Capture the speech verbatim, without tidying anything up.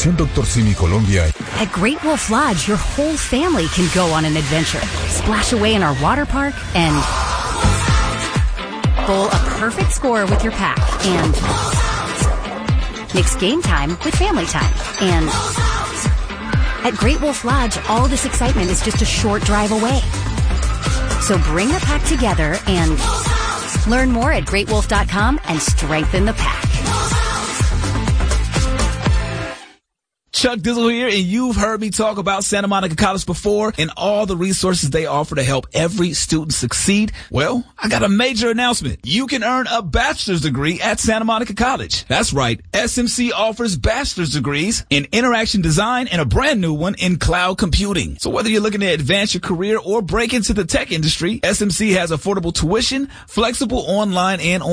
Organización Doctor Simi Colombia. At Great Wolf Lodge, your whole family can go on an adventure. Splash away in our water park and bowl a perfect score with your pack and mix game time with family time. And at Great Wolf Lodge, all this excitement is just a short drive away. So bring the pack together and learn more at great wolf dot com and strengthen the pack. Chuck Dizzle here, and you've heard me talk about Santa Monica College before and all the resources they offer to help every student succeed. Well, I got a major announcement. You can earn a bachelor's degree at Santa Monica College. That's right. S M C offers bachelor's degrees in interaction design and a brand new one in cloud computing. So whether you're looking to advance your career or break into the tech industry, S M C has affordable tuition, flexible online and